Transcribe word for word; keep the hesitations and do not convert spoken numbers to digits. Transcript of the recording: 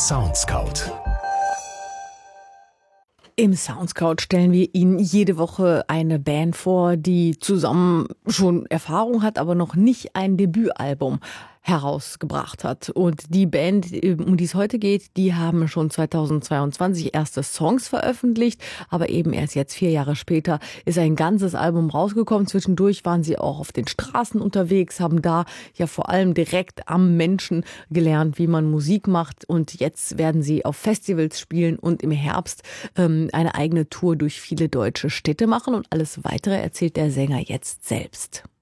Soundscout. Im Soundscout stellen wir Ihnen jede Woche eine Band vor, die zusammen schon Erfahrung hat, aber noch nicht ein Debütalbum herausgebracht hat. Und die Band, um die es heute geht, die haben schon zweitausendzweiundzwanzig erste Songs veröffentlicht, aber eben erst jetzt, vier Jahre später, ist ein ganzes Album rausgekommen. Zwischendurch waren sie auch auf den Straßen unterwegs, haben da ja vor allem direkt am Menschen gelernt, wie man Musik macht. Und jetzt werden sie auf Festivals spielen und im Herbst ähm, eine eigene Tour durch viele deutsche Städte machen. Und alles Weitere erzählt der Sänger jetzt selbst.